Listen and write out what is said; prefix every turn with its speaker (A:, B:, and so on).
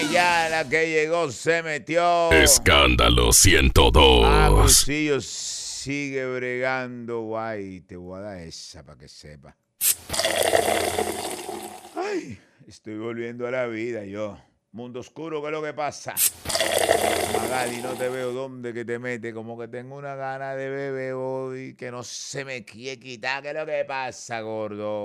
A: ya la que llegó se metió.
B: Escándalo 102.
A: Agustillo sigue bregando, guay. Te voy a dar esa para que sepa. Ay, estoy volviendo a la vida yo. Mundo oscuro, ¿qué es lo que pasa? Magali, no te veo dónde que te mete. Como que tengo una gana de beber hoy que no se me quiere quitar. ¿Qué es lo que pasa, gordo?